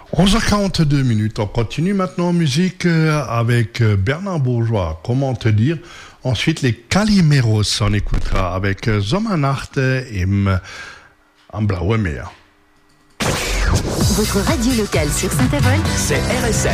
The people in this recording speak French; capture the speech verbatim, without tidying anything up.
onze heures quarante-deux minutes, on continue maintenant en musique avec Bernard Bourgeois, comment te dire. Ensuite les Calimeros, on écoutera avec Sommernacht im am Blaue Meer. Votre radio locale sur Saint-Avold, c'est R S F.